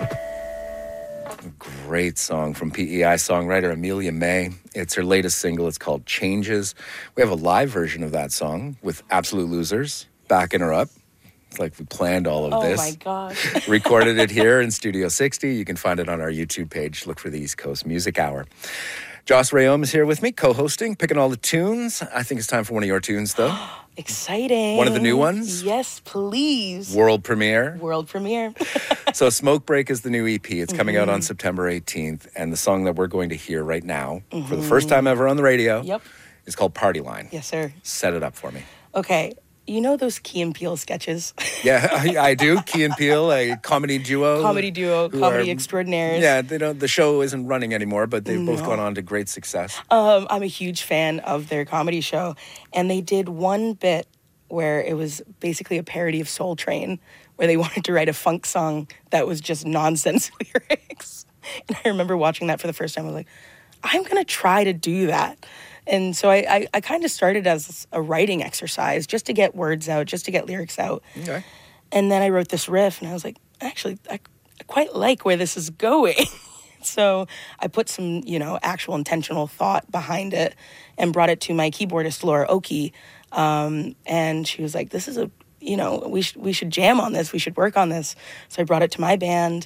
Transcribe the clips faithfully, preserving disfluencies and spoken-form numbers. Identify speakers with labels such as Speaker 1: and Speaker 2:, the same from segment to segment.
Speaker 1: Great song from P E I songwriter Amelia May. It's her latest single. It's called Changes. We have a live version of that song with Absolute Losers backing her up. It's like we planned all of
Speaker 2: oh
Speaker 1: this.
Speaker 2: Oh my gosh.
Speaker 1: Recorded it here in Studio sixty. You can find it on our YouTube page. Look for the East Coast Music Hour. Joss Rayom is here with me, co-hosting, picking all the tunes. I think it's time for one of your tunes, though.
Speaker 2: Exciting.
Speaker 1: One of the new ones?
Speaker 2: Yes, please.
Speaker 1: World premiere.
Speaker 2: World premiere.
Speaker 1: So Smoke Break is the new E P. It's coming mm-hmm. out on September eighteenth. And the song that we're going to hear right now, mm-hmm. for the first time ever on the radio,
Speaker 2: yep.
Speaker 1: is called Party Line.
Speaker 2: Yes, sir.
Speaker 1: Set it up for me.
Speaker 2: Okay. You know those Key and Peele sketches?
Speaker 1: Yeah, I, I do. Key and Peele, a comedy duo.
Speaker 2: Comedy duo, comedy are, extraordinaires.
Speaker 1: Yeah, they don't. The show isn't running anymore, but they've no. both gone on to great success.
Speaker 2: Um, I'm a huge fan of their comedy show. And they did one bit where it was basically a parody of Soul Train, where they wanted to write a funk song that was just nonsense lyrics. And I remember watching that for the first time. I was like, I'm going to try to do that. And so I, I, I kind of started as a writing exercise just to get words out, just to get lyrics out.
Speaker 1: Okay.
Speaker 2: And then I wrote this riff, and I was like, actually, I, I quite like where this is going. So I put some, you know, actual intentional thought behind it and brought it to my keyboardist, Laura Oki. Um, and she was like, this is a, you know, we, sh- we should jam on this. We should work on this. So I brought it to my band,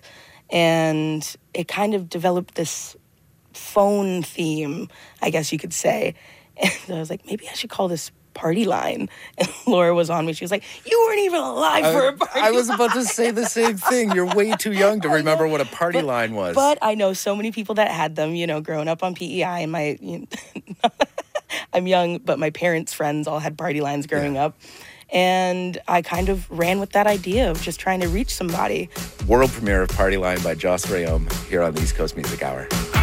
Speaker 2: and it kind of developed this phone theme, I guess you could say. And I was like, maybe I should call this Party Line. And Laura was on me. She was like, you weren't even alive
Speaker 1: I,
Speaker 2: for a party
Speaker 1: I was
Speaker 2: line.
Speaker 1: about to say the same thing. You're way too young to remember what a party
Speaker 2: but,
Speaker 1: line was.
Speaker 2: But I know so many people that had them, you know, growing up on P E I. And my, you know, I'm young, but my parents' friends all had party lines growing yeah. up. And I kind of ran with that idea of just trying to reach somebody.
Speaker 1: World premiere of Party Line by Joss Rayom here on the East Coast Music Hour.